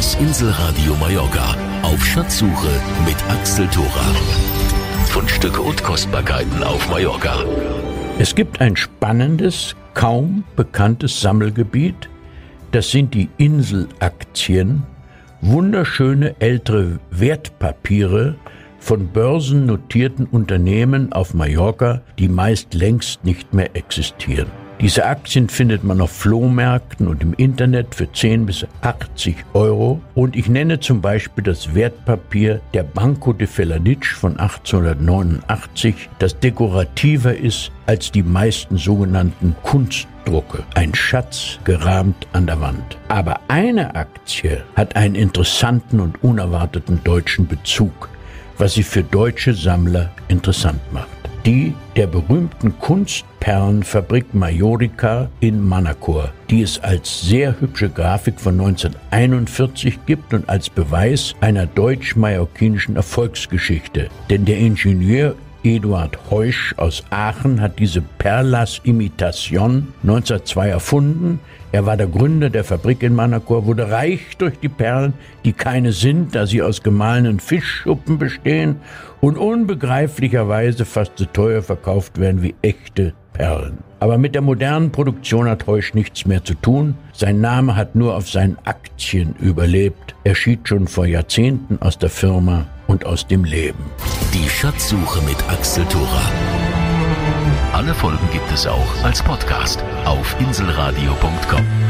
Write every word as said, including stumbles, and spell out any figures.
Das Inselradio Mallorca auf Schatzsuche mit Axel Thora. Fundstücke und Kostbarkeiten auf Mallorca. Es gibt ein spannendes, kaum bekanntes Sammelgebiet. Das sind die Inselaktien, wunderschöne ältere Wertpapiere von börsennotierten Unternehmen auf Mallorca, die meist längst nicht mehr existieren. Diese Aktien findet man auf Flohmärkten und im Internet für zehn bis achtzig Euro. Und ich nenne zum Beispiel das Wertpapier der Banco de Felanitx von achtzehnhundertneunundachtzig, das dekorativer ist als die meisten sogenannten Kunstdrucke. Ein Schatz gerahmt an der Wand. Aber eine Aktie hat einen interessanten und unerwarteten deutschen Bezug, was sie für deutsche Sammler interessant macht. Die der berühmten Kunstperlenfabrik Majorica in Manacor, die es als sehr hübsche Grafik von neunzehnhunderteinundvierzig gibt und als Beweis einer deutsch-mallorquinischen Erfolgsgeschichte. Denn der Ingenieur Eduard Heusch aus Aachen hat diese Perlas Imitation neunzehnhundertzwei erfunden. Er war der Gründer der Fabrik in Manacor, wurde reich durch die Perlen, die keine sind, da sie aus gemahlenen Fischschuppen bestehen und unbegreiflicherweise fast so teuer verkauft werden wie echte Perlen. Aber mit der modernen Produktion hat Heusch nichts mehr zu tun. Sein Name hat nur auf seinen Aktien überlebt. Er schied schon vor Jahrzehnten aus der Firma und aus dem Leben. Die Schatzsuche mit Axel Thora. Alle Folgen gibt es auch als Podcast auf inselradio punkt com.